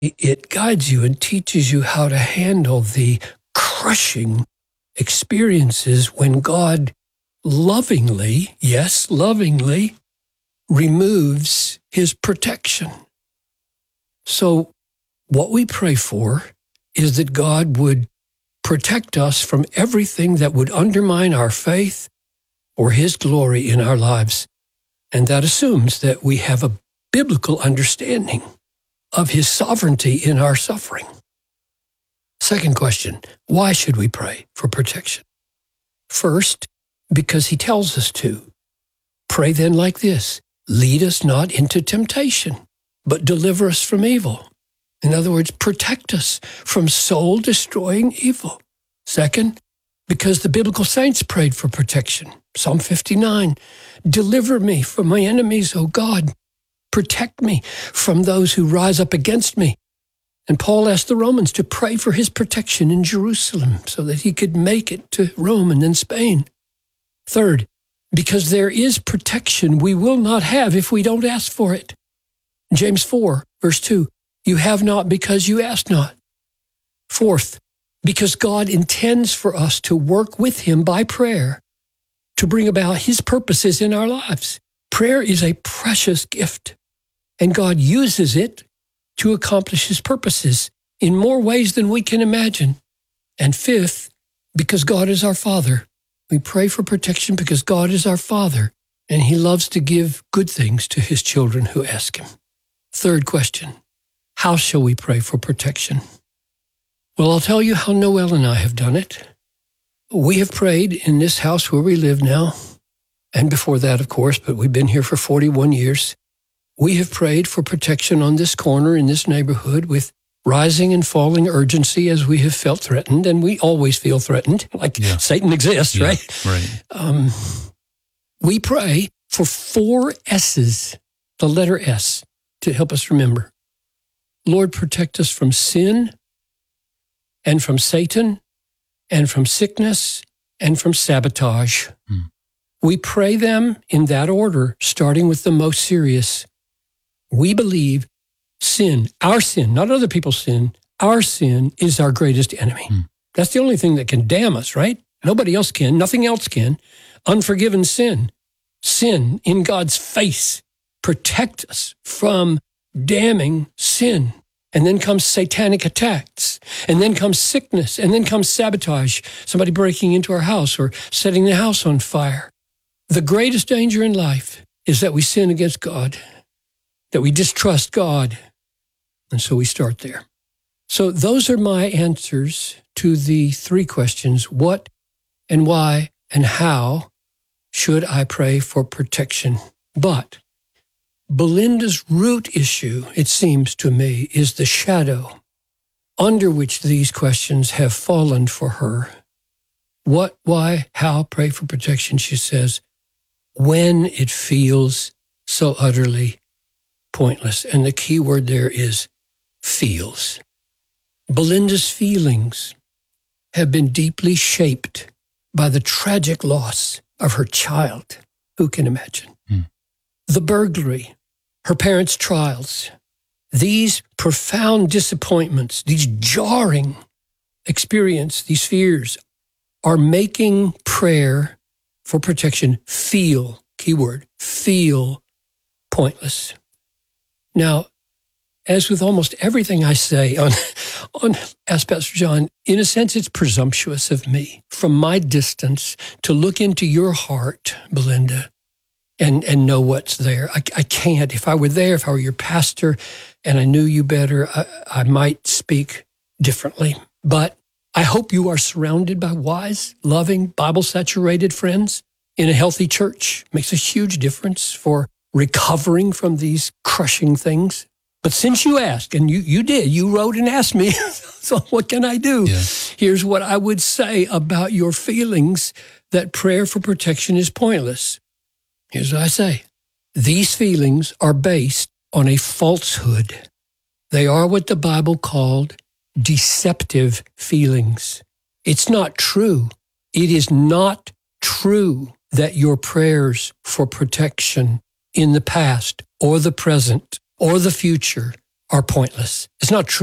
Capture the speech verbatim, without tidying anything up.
It guides you and teaches you how to handle the crushing experiences when God lovingly, yes, lovingly, removes his protection. So what we pray for is that God would protect us from everything that would undermine our faith or his glory in our lives. And that assumes that we have a biblical understanding of his sovereignty in our suffering. Second question, why should we pray for protection? First, because he tells us to. Pray then like this, lead us not into temptation, but deliver us from evil. In other words, protect us from soul-destroying evil. Second, because the biblical saints prayed for protection. Psalm fifty-nine, deliver me from my enemies, O God. Protect me from those who rise up against me. And Paul asked the Romans to pray for his protection in Jerusalem so that he could make it to Rome and then Spain. Third, because there is protection we will not have if we don't ask for it. James four, verse two, you have not because you ask not. Fourth, because God intends for us to work with him by prayer to bring about his purposes in our lives. Prayer is a precious gift, and God uses it to accomplish his purposes in more ways than we can imagine. And fifth, because God is our Father. We pray for protection because God is our Father, and he loves to give good things to his children who ask him. Third question, how shall we pray for protection? Well, I'll tell you how Noel and I have done it. We have prayed in this house where we live now, and before that, of course, but we've been here for forty-one years. We have prayed for protection on this corner in this neighborhood with rising and falling urgency as we have felt threatened, and we always feel threatened, like yeah. Satan exists, yeah, right? Right. Um, we pray for four S's, the letter S, to help us remember. Lord, protect us from sin and from Satan and from sickness and from sabotage. Hmm. We pray them in that order, starting with the most serious. We believe sin, our sin, not other people's sin, our sin is our greatest enemy. Hmm. That's the only thing that can damn us, right? Nobody else can, nothing else can. Unforgiven sin, sin in God's face, protect us from damning sin. And then comes satanic attacks, and then comes sickness, and then comes sabotage, somebody breaking into our house or setting the house on fire. The greatest danger in life is that we sin against God, that we distrust God. And so we start there. So those are my answers to the three questions. What and why and how should I pray for protection? But Belinda's root issue, it seems to me, is the shadow under which these questions have fallen for her. What, why, how, pray for protection, she says, when it feels so utterly pointless. And the key word there is feels. Belinda's feelings have been deeply shaped by the tragic loss of her child. Who can imagine? Hmm. The burglary, her parents' trials, these profound disappointments, these jarring experiences, these fears are making prayer for protection feel, keyword, feel pointless. Now, as with almost everything I say on, on Ask Pastor John, in a sense, it's presumptuous of me from my distance to look into your heart, Belinda, and, and know what's there. I, I can't. If I were there, if I were your pastor and I knew you better, I, I might speak differently. But I hope you are surrounded by wise, loving, Bible-saturated friends in a healthy church. It makes a huge difference for recovering from these crushing things. But since you asked, and you, you did, you wrote and asked me, so what can I do? Yeah. Here's what I would say about your feelings that prayer for protection is pointless. Here's what I say. These feelings are based on a falsehood. They are what the Bible called deceptive feelings. It's not true. It is not true that your prayers for protection in the past or the present or the future are pointless. It's not true.